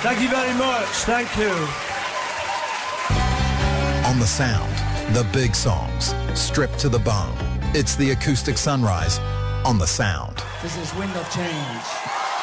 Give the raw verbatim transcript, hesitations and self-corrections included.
Thank you very much. Thank you. On the Sound, the big songs, stripped to the bone. It's the Acoustic Sunrise on the Sound. This is Wind of Change.